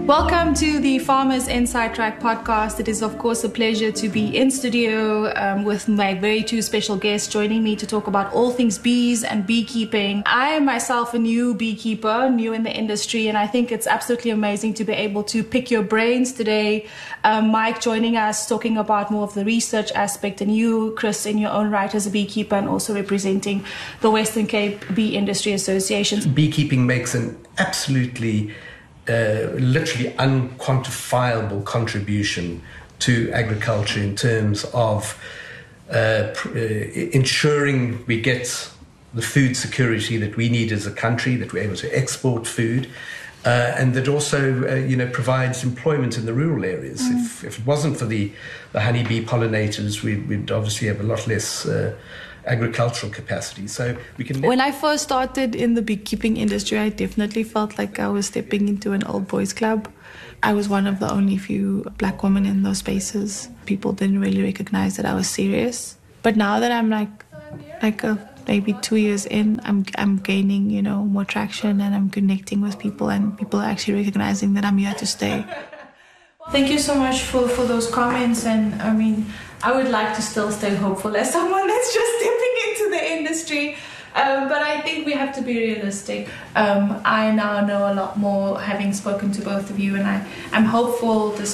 Welcome to the Farmers Inside Track podcast. It is, of course, a pleasure to be in studio with my very two special guests joining me to talk about all things bees and beekeeping. I am myself a new beekeeper, new in the industry, and I think it's absolutely amazing to be able to pick your brains today. Mike joining us, talking about more of the research aspect, and you, Chris, in your own right as a beekeeper and also representing the Western Cape Bee Industry Association. Beekeeping makes an absolutely literally unquantifiable contribution to agriculture in terms of ensuring we get the food security that we need as a country, that we're able to export food, and that also provides employment in the rural areas. If it wasn't for the honeybee pollinators, we'd obviously have a lot less agricultural capacity. So we can. When I first started in the beekeeping industry, I definitely felt like I was stepping into an old boys club. I was one of the only few black women in those spaces. People didn't really recognize that I was serious. But now that I'm maybe 2 years in, I'm gaining, more traction, and I'm connecting with people, and people are actually recognizing that I'm here to stay. Thank you so much for those comments, and I would like to still stay hopeful as someone that's just stepping into the industry. But I think we have to be realistic. I now know a lot more having spoken to both of you, and I'm hopeful this